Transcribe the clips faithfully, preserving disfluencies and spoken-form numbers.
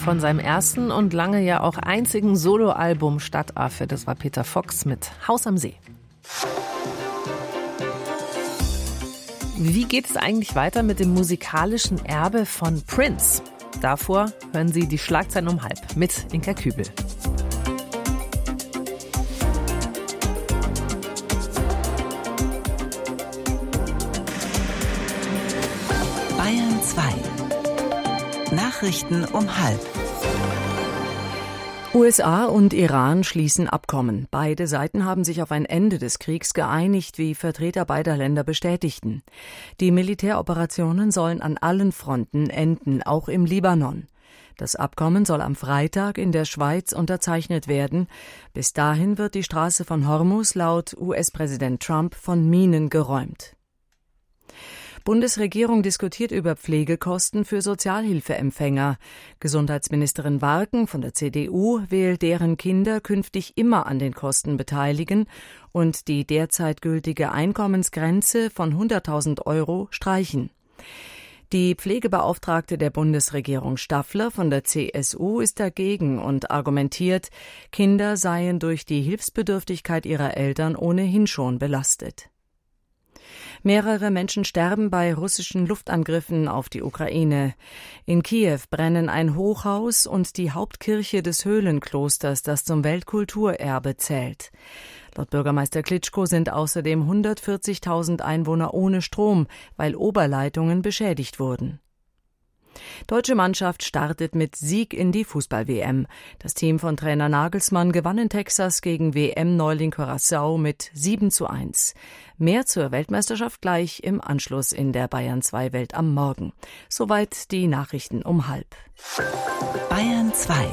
von seinem ersten und lange ja auch einzigen Soloalbum Stadtaffe. Das war Peter Fox mit Haus am See. Wie geht es eigentlich weiter mit dem musikalischen Erbe von Prince? Davor hören Sie die Schlagzeilen um halb mit Inka Kübel. Bayern zwei. Nachrichten um halb. U S A und Iran schließen Abkommen. Beide Seiten haben sich auf ein Ende des Kriegs geeinigt, wie Vertreter beider Länder bestätigten. Die Militäroperationen sollen an allen Fronten enden, auch im Libanon. Das Abkommen soll am Freitag in der Schweiz unterzeichnet werden. Bis dahin wird die Straße von Hormuz laut U S-Präsident Trump von Minen geräumt. Bundesregierung diskutiert über Pflegekosten für Sozialhilfeempfänger. Gesundheitsministerin Warken von der C D U will deren Kinder künftig immer an den Kosten beteiligen und die derzeit gültige Einkommensgrenze von hunderttausend Euro streichen. Die Pflegebeauftragte der Bundesregierung Staffler von der C S U ist dagegen und argumentiert, Kinder seien durch die Hilfsbedürftigkeit ihrer Eltern ohnehin schon belastet. Mehrere Menschen sterben bei russischen Luftangriffen auf die Ukraine. In Kiew brennen ein Hochhaus und die Hauptkirche des Höhlenklosters, das zum Weltkulturerbe zählt. Laut Bürgermeister Klitschko sind außerdem hundertvierzigtausend Einwohner ohne Strom, weil Oberleitungen beschädigt wurden. Deutsche Mannschaft startet mit Sieg in die Fußball-W M. Das Team von Trainer Nagelsmann gewann in Texas gegen W M-Neuling Curaçao mit sieben zu eins. Mehr zur Weltmeisterschaft gleich im Anschluss in der Bayern zwei Welt am Morgen. Soweit die Nachrichten um halb. Bayern zwei.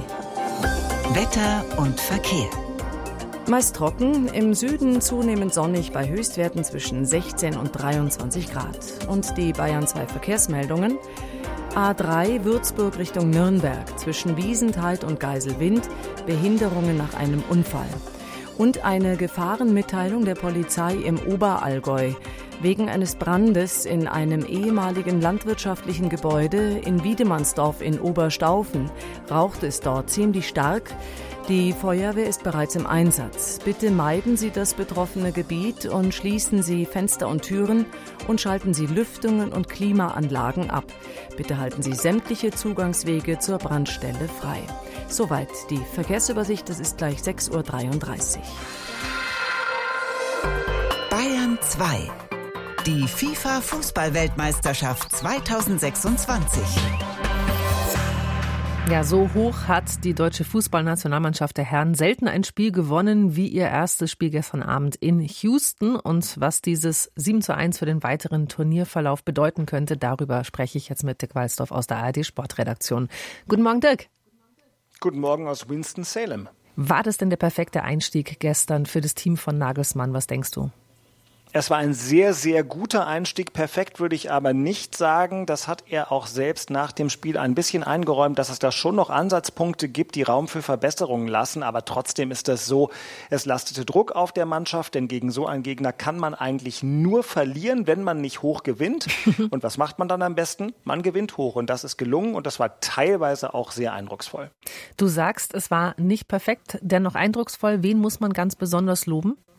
Wetter und Verkehr. Meist trocken, im Süden zunehmend sonnig bei Höchstwerten zwischen sechzehn und dreiundzwanzig Grad. Und die Bayern zwei Verkehrsmeldungen. A drei Würzburg Richtung Nürnberg, zwischen Wiesenthal und Geiselwind, Behinderungen nach einem Unfall. Und eine Gefahrenmitteilung der Polizei im Oberallgäu. Wegen eines Brandes in einem ehemaligen landwirtschaftlichen Gebäude in Wiedemannsdorf in Oberstaufen raucht es dort ziemlich stark. Die Feuerwehr ist bereits im Einsatz. Bitte meiden Sie das betroffene Gebiet und schließen Sie Fenster und Türen und schalten Sie Lüftungen und Klimaanlagen ab. Bitte halten Sie sämtliche Zugangswege zur Brandstelle frei. Soweit die Verkehrsübersicht, das ist gleich sechs Uhr dreiunddreißig. Bayern zwei. Die FIFA-Fußball-Weltmeisterschaft zweitausendsechsundzwanzig. Ja, so hoch hat die deutsche Fußballnationalmannschaft der Herren selten ein Spiel gewonnen wie ihr erstes Spiel gestern Abend in Houston. Und was dieses sieben zu eins für den weiteren Turnierverlauf bedeuten könnte, darüber spreche ich jetzt mit Dirk Walsdorf aus der A R D-Sportredaktion. Guten Morgen, Dirk. Guten Morgen aus Winston-Salem. War das denn der perfekte Einstieg gestern für das Team von Nagelsmann? Was denkst du? Es war ein sehr, sehr guter Einstieg. Perfekt würde ich aber nicht sagen. Das hat er auch selbst nach dem Spiel ein bisschen eingeräumt, dass es da schon noch Ansatzpunkte gibt, die Raum für Verbesserungen lassen. Aber trotzdem ist das so, es lastete Druck auf der Mannschaft, denn gegen so einen Gegner kann man eigentlich nur verlieren, wenn man nicht hoch gewinnt. Und was macht man dann am besten? Man gewinnt hoch. Und das ist gelungen und das war teilweise auch sehr eindrucksvoll. Du sagst, es war nicht perfekt, dennoch eindrucksvoll. Wen muss man ganz besonders loben?